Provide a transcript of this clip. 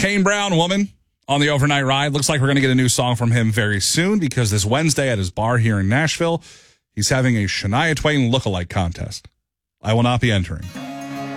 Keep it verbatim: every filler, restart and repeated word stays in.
Kane Brown, Woman, on the overnight ride. Looks like we're going to get a new song from him very soon because this Wednesday at his bar here in Nashville, he's having a Shania Twain lookalike contest. I will not be entering.